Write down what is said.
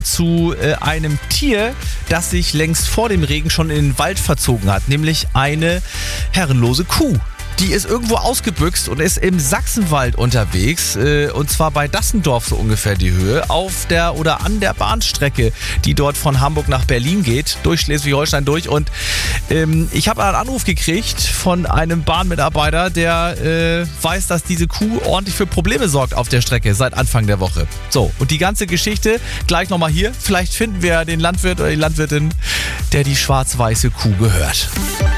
zu einem Tier, das sich längst vor dem Regen schon in den Wald verzogen hat, nämlich eine herrenlose Kuh. Die ist irgendwo ausgebüxt und ist im Sachsenwald unterwegs, und zwar bei Dassendorf so ungefähr die Höhe, auf der oder an der Bahnstrecke, die dort von Hamburg nach Berlin geht, durch Schleswig-Holstein durch. Und ich habe einen Anruf gekriegt von einem Bahnmitarbeiter, der weiß, dass diese Kuh ordentlich für Probleme sorgt auf der Strecke seit Anfang der Woche. So, und die ganze Geschichte gleich nochmal hier. Vielleicht finden wir den Landwirt oder die Landwirtin, der die schwarz-weiße Kuh gehört.